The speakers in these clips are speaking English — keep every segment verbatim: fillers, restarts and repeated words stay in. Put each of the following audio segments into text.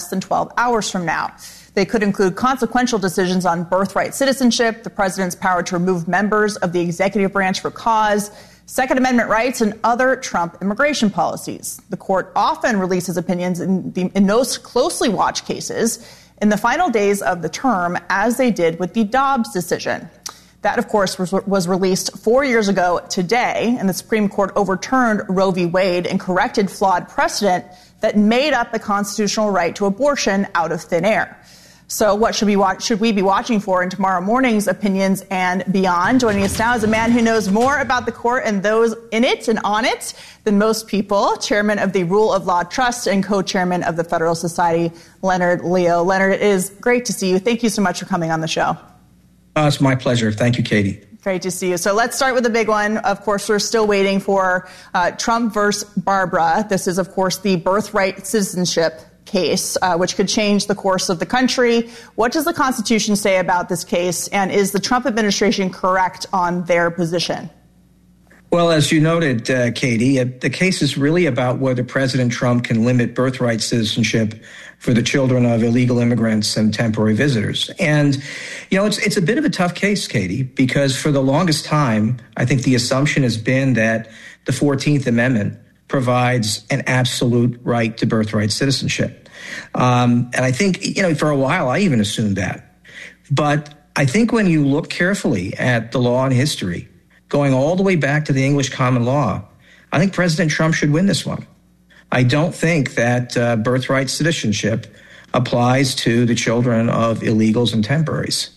than twelve hours from now. They could include consequential decisions on birthright citizenship, the president's power to remove members of the executive branch for cause, Second Amendment rights, and other Trump immigration policies. The court often releases opinions in, the, in those closely watched cases in the final days of the term, as they did with the Dobbs decision. That, of course, was, was released four years ago today, and the Supreme Court overturned Roe v. Wade and corrected flawed precedent that made up the constitutional right to abortion out of thin air. So what should we watch, should we be watching for in tomorrow morning's Opinions and Beyond? Joining us now is a man who knows more about the court and those in it and on it than most people, chairman of the Rule of Law Trust and co-chairman of the Federal Society, Leonard Leo. Leonard, it is great to see you. Thank you so much for coming on the show. Uh, it's my pleasure. Thank you, Katie. Great to see you. So let's start with the big one. Of course, we're still waiting for uh, Trump versus Barbara. This is, of course, the birthright citizenship case, uh, which could change the course of the country. What does the Constitution say about this case, and is the Trump administration correct on their position? Well, as you noted, uh, Katie, uh, the case is really about whether President Trump can limit birthright citizenship for the children of illegal immigrants and temporary visitors. And, you know, it's it's a bit of a tough case, Katie, because for the longest time, I think the assumption has been that the fourteenth Amendment provides an absolute right to birthright citizenship. Um, and I think, you know, for a while, I even assumed that. But I think when you look carefully at the law and history, going all the way back to the English common law, I think President Trump should win this one. I don't think that uh, birthright citizenship applies to the children of illegals and temporaries.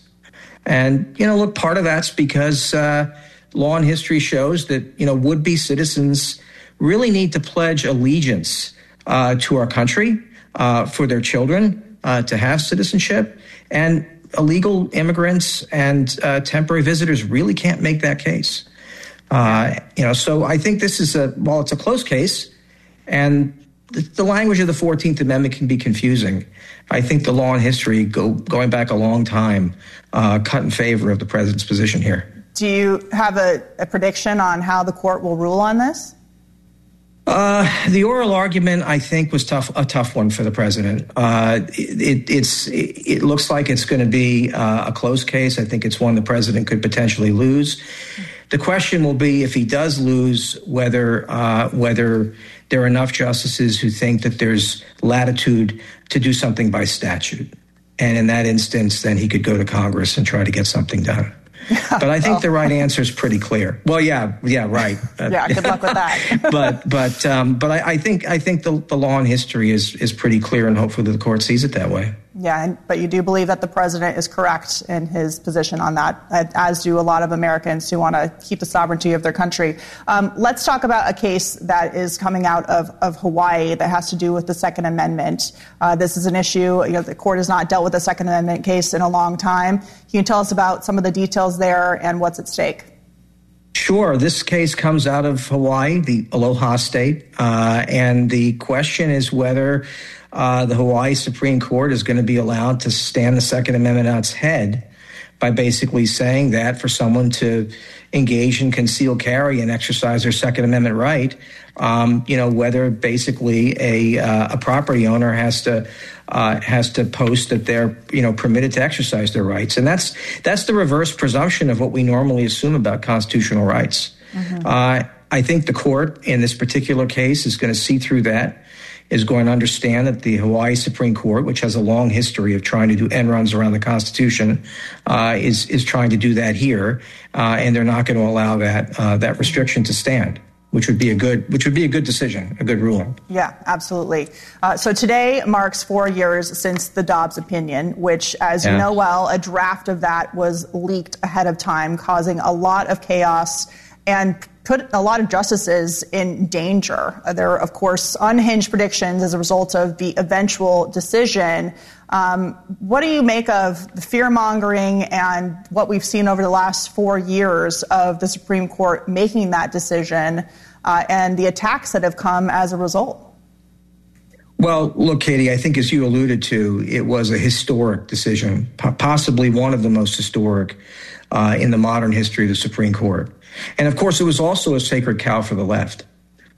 And, you know, look, part of that's because uh, law and history shows that, you know, would-be citizens really need to pledge allegiance uh, to our country uh, for their children uh, to have citizenship. And illegal immigrants and uh, temporary visitors really can't make that case. Uh, you know, so I think this is a, while it's a close case, and the, the language of the fourteenth Amendment can be confusing, I think the law and history go, going back a long time uh, cut in favor of the president's position here. Do you have a, a prediction on how the court will rule on this? Uh, the oral argument, I think, was tough, a tough one for the president. Uh, it, it's, it, it looks like it's going to be uh, a close case. I think it's one the president could potentially lose. The question will be, if he does lose, whether uh, whether there are enough justices who think that there's latitude to do something by statute. And in that instance, then he could go to Congress and try to get something done. But I think oh. the right answer is pretty clear. Well, yeah, yeah, right. yeah, good luck with that. but but um, but I, I think I think the, the law and history is is pretty clear, and hopefully the court sees it that way. Yeah, and, but you do believe that the president is correct in his position on that, as do a lot of Americans who want to keep the sovereignty of their country. Um, let's talk about a case that is coming out of, of Hawaii that has to do with the Second Amendment. Uh, this is an issue, you know, the court has not dealt with the Second Amendment case in a long time. Can you tell us about some of the details there and what's at stake? Sure. This case comes out of Hawaii, the Aloha State, uh, and the question is whether Uh, the Hawaii Supreme Court is going to be allowed to stand the Second Amendment on its head by basically saying that for someone to engage in concealed carry and exercise their Second Amendment right, um, you know, whether basically a uh, a property owner has to uh, has to post that they're, you know, permitted to exercise their rights. And that's that's the reverse presumption of what we normally assume about constitutional rights. Mm-hmm. Uh, I think the court in this particular case is going to see through that, is going to understand that the Hawaii Supreme Court, which has a long history of trying to do end runs around the Constitution, uh, is is trying to do that here, uh, and they're not going to allow that uh, that restriction to stand, which would be a good which would be a good decision, a good ruling. Yeah, absolutely. Uh, so today marks four years since the Dobbs opinion, which, as yeah. you know well, a draft of that was leaked ahead of time, causing a lot of chaos and put a lot of justices in danger. There are, of course, unhinged predictions as a result of the eventual decision. Um, what do you make of the fear-mongering and what we've seen over the last four years of the Supreme Court making that decision uh, and the attacks that have come as a result? Well, look, Katie, I think as you alluded to, it was a historic decision, possibly one of the most historic uh, in the modern history of the Supreme Court. And of course, it was also a sacred cow for the left.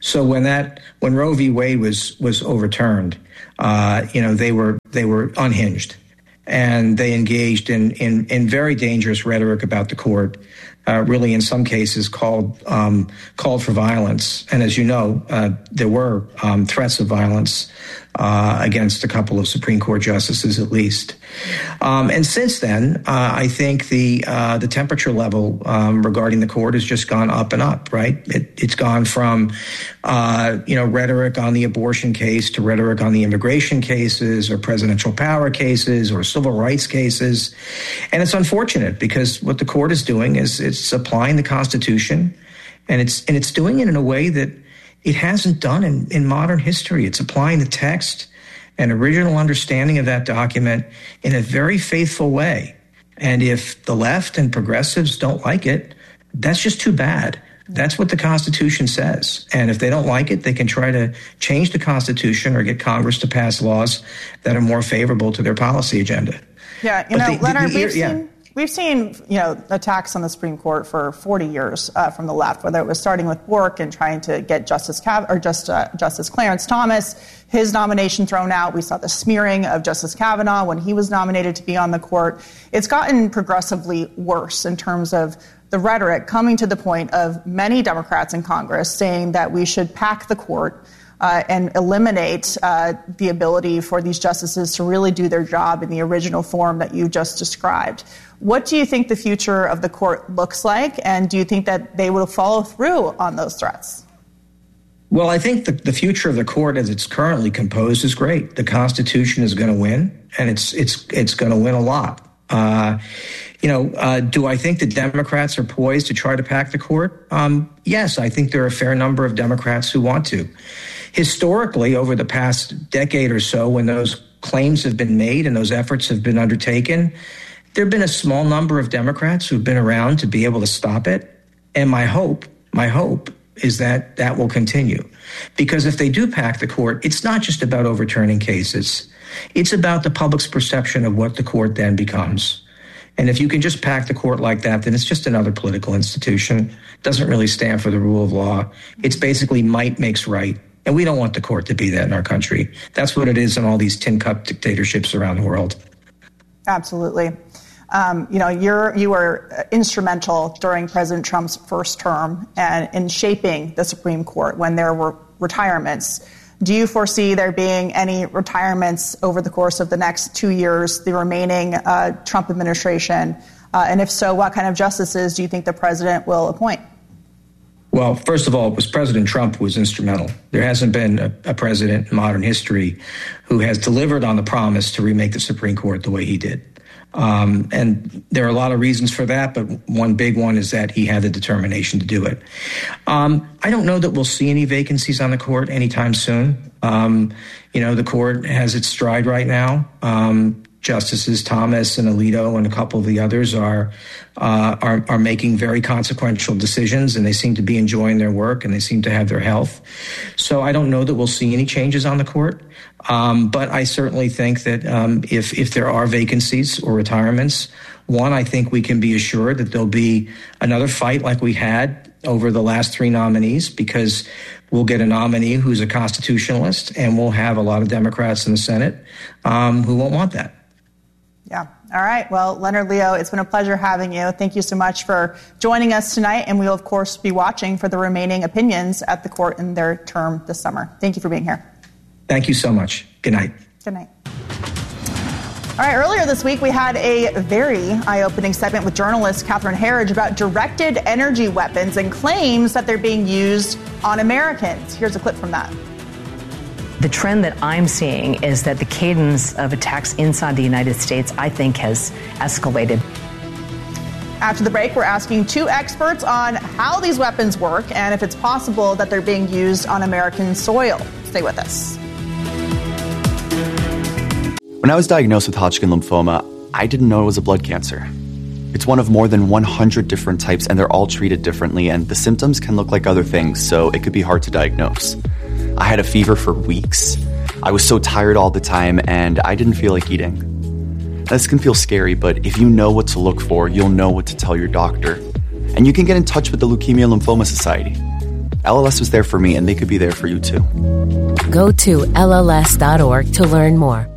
So when that when Roe v. Wade was was overturned, uh, you know, they were they were unhinged, and they engaged in in, in very dangerous rhetoric about the court. Uh, really, in some cases, called um, called for violence. And as you know, uh, there were um, threats of violence uh, against a couple of Supreme Court justices, at least. Um, and since then, uh, I think the uh, the temperature level um, regarding the court has just gone up and up. Right? It, it's gone from uh, you know rhetoric on the abortion case to rhetoric on the immigration cases, or presidential power cases, or civil rights cases. And it's unfortunate because what the court is doing is it's applying the Constitution, and it's and it's doing it in a way that it hasn't done in, in modern history. It's applying the text and original understanding of that document in a very faithful way. And if the left and progressives don't like it, that's just too bad. That's what the Constitution says. And if they don't like it, they can try to change the Constitution or get Congress to pass laws that are more favorable to their policy agenda. Yeah, you but know, the, Leonard, the, the, we've yeah. seen... We've seen, you know, attacks on the Supreme Court for forty years uh, from the left, whether it was starting with Bork and trying to get Justice Cav- or just uh, Justice Clarence Thomas, his nomination thrown out. We saw the smearing of Justice Kavanaugh when he was nominated to be on the court. It's gotten progressively worse in terms of the rhetoric, coming to the point of many Democrats in Congress saying that we should pack the court Uh, and eliminate uh, the ability for these justices to really do their job in the original form that you just described. What do you think the future of the court looks like, and do you think that they will follow through on those threats? Well, I think the, the future of the court as it's currently composed is great. The Constitution is going to win, and it's it's it's going to win a lot. Uh, you know, uh, do I think that Democrats are poised to try to pack the court? Um, yes, I think there are a fair number of Democrats who want to. Historically, over the past decade or so, when those claims have been made and those efforts have been undertaken, there have been a small number of Democrats who've been around to be able to stop it. And my hope, my hope is that that will continue. Because if they do pack the court, it's not just about overturning cases. It's about the public's perception of what the court then becomes. And if you can just pack the court like that, then it's just another political institution. It doesn't really stand for the rule of law. It's basically might makes right. And we don't want the court to be that in our country. That's what it is in all these tin cup dictatorships around the world. Absolutely. Um, you know, you're you were instrumental during President Trump's first term and in shaping the Supreme Court when there were retirements. Do you foresee there being any retirements over the course of the next two years, the remaining uh, Trump administration? Uh, and if so, what kind of justices do you think the president will appoint? Well, first of all, it was President Trump who was instrumental. There hasn't been a, a president in modern history who has delivered on the promise to remake the Supreme Court the way he did. Um, and there are a lot of reasons for that, but one big one is that he had the determination to do it. Um, I don't know that we'll see any vacancies on the court anytime soon. Um, you know, the court has its stride right now. Um, Justices Thomas and Alito and a couple of the others are, uh, are are making very consequential decisions, and they seem to be enjoying their work, and they seem to have their health. So I don't know that we'll see any changes on the court, um, but I certainly think that um, if if there are vacancies or retirements, one, I think we can be assured that there'll be another fight like we had over the last three nominees, because we'll get a nominee who's a constitutionalist, and we'll have a lot of Democrats in the Senate um, who won't want that. Yeah. All right. Well, Leonard Leo, it's been a pleasure having you. Thank you so much for joining us tonight. And we will, of course, be watching for the remaining opinions at the court in their term this summer. Thank you for being here. Thank you so much. Good night. Good night. All right. Earlier this week, we had a very eye-opening segment with journalist Catherine Herridge about directed energy weapons and claims that they're being used on Americans. Here's a clip from that. The trend that I'm seeing is that the cadence of attacks inside the United States, I think, has escalated. After the break, we're asking two experts on how these weapons work and if it's possible that they're being used on American soil. Stay with us. When I was diagnosed with Hodgkin lymphoma, I didn't know it was a blood cancer. It's one of more than one hundred different types, and they're all treated differently, and the symptoms can look like other things, so it could be hard to diagnose. I had a fever for weeks. I was so tired all the time, and I didn't feel like eating. This can feel scary, but if you know what to look for, you'll know what to tell your doctor. And you can get in touch with the Leukemia Lymphoma Society. L L S was there for me, and they could be there for you too. Go to L L S dot org to learn more.